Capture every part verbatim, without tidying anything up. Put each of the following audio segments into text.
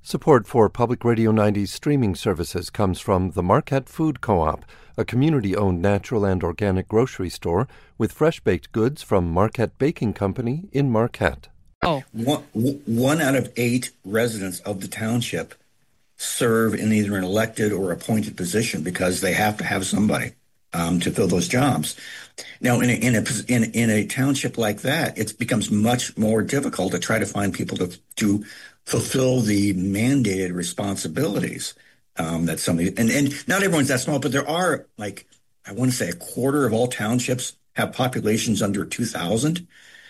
Support for Public Radio ninety's streaming services comes from the Marquette Food Co-op, a community-owned natural and organic grocery store with fresh-baked goods from Marquette Baking Company in Marquette. Oh. One, one out of eight residents of the township serve in either an elected or appointed position because they have to have somebody um, to fill those jobs. Now, in a, in a in in a township like that, it becomes much more difficult to try to find people to to fulfill the mandated responsibilities um, that somebody and and not everyone's that small, but there are, like, I want to say a quarter of all townships have populations under two thousand.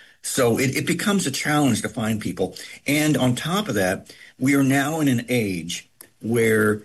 So it, it becomes a challenge to find people. And on top of that, we are now in an age where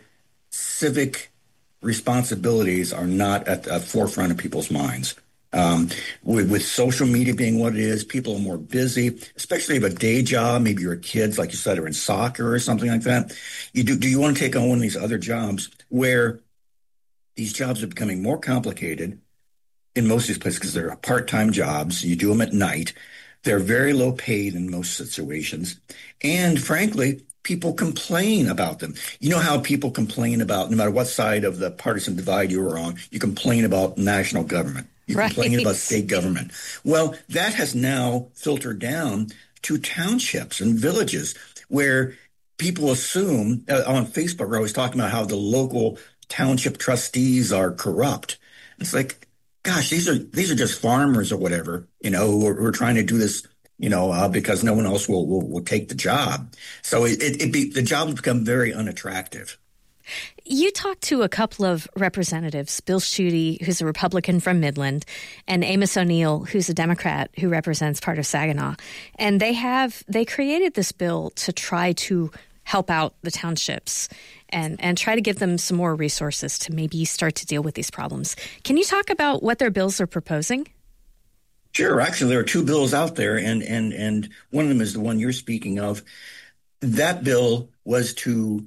civic responsibilities are not at the forefront of people's minds. Um, with, with social media being what it is, people are more busy, especially if you have a day job. Maybe your kids, like you said, are in soccer or something like that. You do, do you want to take on one of these other jobs where these jobs are becoming more complicated in most of these places because they're part-time jobs. You do them at night. They're very low paid in most situations. And frankly, people complain about them. You know how people complain about, no matter what side of the partisan divide you are on, you complain about national government. You right. complain about state government. Well, that has now filtered down to townships and villages where people assume, uh, on Facebook, we're always talking about how the local township trustees are corrupt. It's like, gosh, these are these are just farmers or whatever, you know, who are, who are trying to do this, you know, uh, because no one else will will, will take the job. So it, it, it be, the job has become very unattractive. You talked to a couple of representatives, Bill Schuette, who's a Republican from Midland, and Amos O'Neill, who's a Democrat who represents part of Saginaw. And they have they created this bill to try to help out the townships and, and try to give them some more resources to maybe start to deal with these problems. Can you talk about what their bills are proposing? Sure. Actually, there are two bills out there, and and and one of them is the one you're speaking of. That bill was to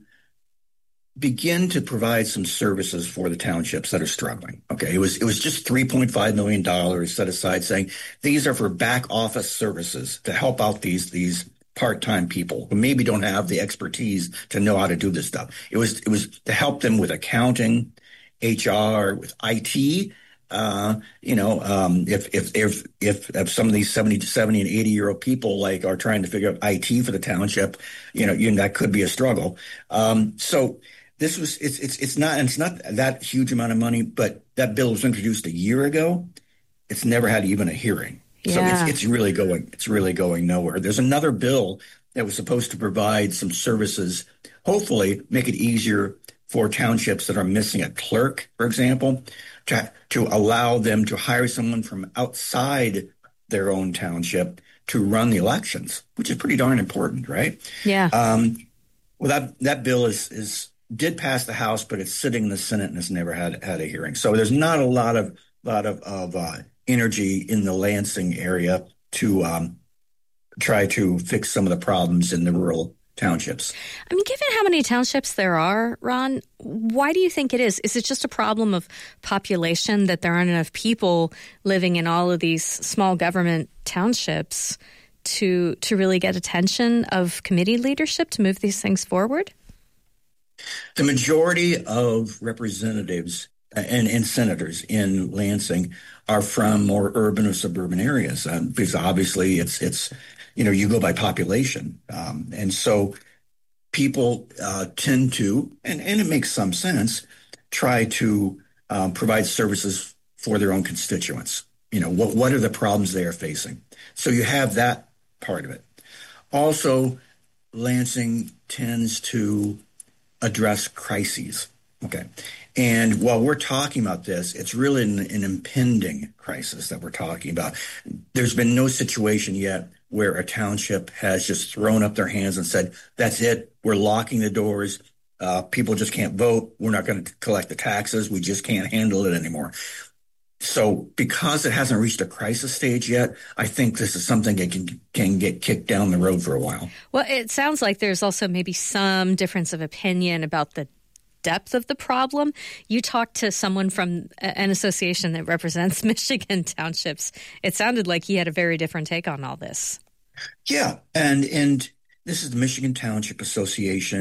begin to provide some services for the townships that are struggling. Okay, it was it was just three point five million dollars set aside, saying these are for back office services to help out these these part-time people who maybe don't have the expertise to know how to do this stuff. It was it was to help them with accounting, H R, with I T. Uh, you know, um, if, if, if, if, if some of these seventy to seventy and eighty year old people like are trying to figure out I T for the township, you know, you know that could be a struggle. Um, so this was, it's, it's, it's not, and it's not that huge amount of money, but that bill was introduced a year ago. It's never had even a hearing. Yeah. So it's, it's really going, it's really going nowhere. There's another bill that was supposed to provide some services, hopefully make it easier for townships that are missing a clerk, for example, to, to allow them to hire someone from outside their own township to run the elections, which is pretty darn important, right? Yeah. Um, well, that, that bill is, is, did pass the House, but it's sitting in the Senate and has never had, had a hearing. So there's not a lot of, lot of, of, uh, energy in the Lansing area to, um, try to fix some of the problems in the rural townships. I mean, given how many townships there are, Ron, why do you think it is? Is it just a problem of population, that there aren't enough people living in all of these small government townships to to really get attention of committee leadership to move these things forward? The majority of representatives and, and senators in Lansing are from more urban or suburban areas, um, because obviously it's it's you know, you go by population. Um, and so people uh, tend to, and, and it makes some sense, try to um, provide services for their own constituents. You know, what, what are the problems they are facing? So you have that part of it. Also, Lansing tends to address crises. Okay. And while we're talking about this, it's really an, an impending crisis that we're talking about. There's been no situation yet where a township has just thrown up their hands and said, that's it, we're locking the doors, uh, people just can't vote, we're not going to collect the taxes, we just can't handle it anymore. So because it hasn't reached a crisis stage yet, I think this is something that can, can get kicked down the road for a while. Well, it sounds like there's also maybe some difference of opinion about the depth of the problem. You talked to someone from an association that represents Michigan townships. It sounded like he had a very different take on all this. Yeah, and and this is the Michigan Township Association.